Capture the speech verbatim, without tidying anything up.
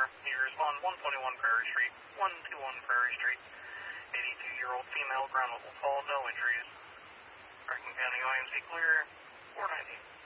You respond one twenty-one Prairie Street, one twenty-one Prairie Street. eighty-two-year-old female, ground level fall, no injuries. Rankin County O I M C clear, four ninety.